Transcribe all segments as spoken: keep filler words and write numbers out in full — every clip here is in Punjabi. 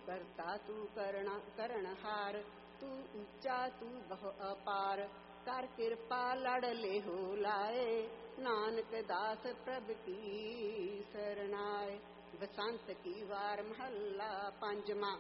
ਕਰਤਾ ਤੂੰ ਕਰਣਾ ਕਰਨਹਾਰ, ਤੂੰ ਉੱਚਾ ਤੂੰ ਬਹੁ ਅਪਾਰ। ਕਰ ਕਿਰਪਾ ਲੜ ਲੇਹੋ ਲਾਏ, ਨਾਨਕ ਦਾਸ ਪ੍ਰਭ ਕੀ ਸਰਨਾਏ। ਬਸੰਤ ਕੀ ਵਾਰ ਮਹੱਲਾ ਪੰਜਵਾਂ।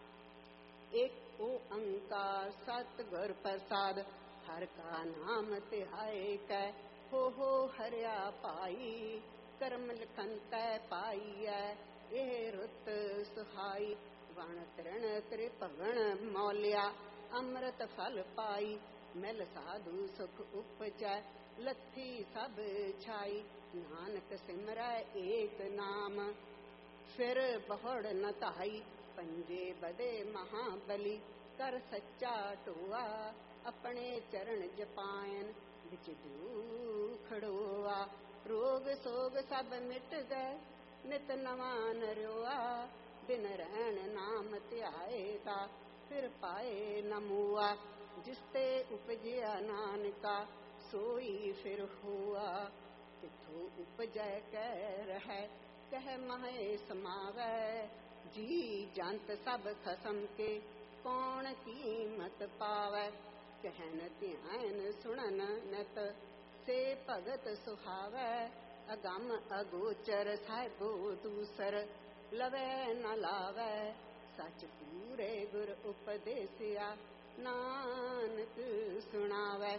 ਇੱਕ ਓੰਕਾਰ ਸਤਿਗੁਰ ਪ੍ਰਸਾਦ, ਹਰਿ ਕਾ ਨਾਮ ਧਿਆਏ ਕੈ ਹੋ ਹੋ ਹਰਿਆ ਭਾਈ। ਕਰਮ ਲਿਖਨ ਤੈ ਪਾਈਐ ਇਹ ਰੁੱਤ ਸੁਹਾਈ। ਵਣ ਤ੍ਰਿਣ ਤ੍ਰਿਭਵਨ ਮੌਲਿਆ ਅੰਮ੍ਰਿਤ ਫਲ ਪਾਈ। ਮਿਲ ਸਾਧੂ ਸੁਖ ਉਪਜੈ ਲੱਥੀ ਸਭ ਛਾਈ। ਨਾਨਕ ਸਿਮਰੈ ਏਕ ਨਾਮ ਫਿਰ ਬਹੁੜ ਨ ਧਾਈ। ਪੰਜੇ ਬਦੇ ਮਹਾਬਲੀ ਕਰ ਸੱਚਾ ਢੋਆ। ਆਪਣੇ ਚਰਨ ਜਪਾਇਨ ਵਿੱਚ ਦੁਖ ਢੋਆ। ਰੋਗ ਸੋਗ ਸਭ ਮਿਟ ਗਏ ਨਿਤ ਨਵਾਂ ਨਰਿਓਆ। ਦਿਨ ਰਹਿਣ ਨਾਮ ਧਿਆਏ ਤਾ ਫਿਰ ਪਾਏ ਨ ਮੂਆ। ਜਿਸ ਤੇ ਉਪਜਿਆ ਨਾਨਕਾ ਸੋਈ ਫਿਰ ਹੋਆ। ਤਿੱਥੋਂ ਉਪਜੈ ਕਹਿ ਰਹਿ ਕਹਿ ਮਹਿ ਸਮਾਵੈ। ਜੀ ਜੰਤ ਸਭ ਖਸਮ ਕੇ ਕੌਣ ਕੀਮਤ ਪਾਵੈ। ਕਹਿਨ ਧਿਆਨ ਸੁਣਨ ਨਿਤ ਸੇ ਭਗਤ ਸੁਹਾਵੈ। ਅਗੰਮ ਅਗੋਚਰ ਸਾਹਿਬੋ ਦੂਸਰ ਲਵੈ ਨ ਲਾਵੈ। ਸਚ ਪੂਰੇ ਗੁਰ ਉਪਦੇਸਿਆ ਨਾਨਕ ਸੁਣਾਵੈ।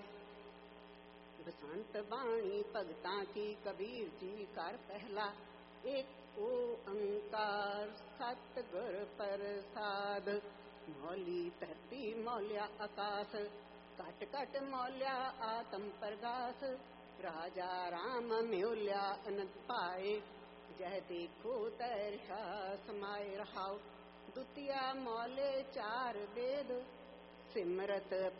ਬਸੰਤ ਬਾਣੀ ਭਗਤਾਂ ਕੀ ਕਬੀਰ ਜੀ ਘਰ ਪਹਿਲਾ। ਇੱਕ ਓੰਕਾਰ ਸਤਿਗੁਰ ਪ੍ਰਸਾਦ, ਮੌਲੀ ਧਰਤੀ ਮੌਲਿਆ ਆਕਾਸ। ਘਟ ਘਟ ਮੌਲਿਆ ਆਤਮ ਪ੍ਰਗਾਸ। ਰਾਜਾ ਰਾਮ ਮਿਉਲਿਆ ਅਨੰਦ ਪਾਏ। ਜਹ ਦੇਖੋ ਤੈ ਰਿਹਾ ਸਮਾਏ ਰਹਾਉ। ਦੁਤੀਆ ਮੌਲੇ ਚਾਰ ਵੇਦ ਸਿਮਰਤ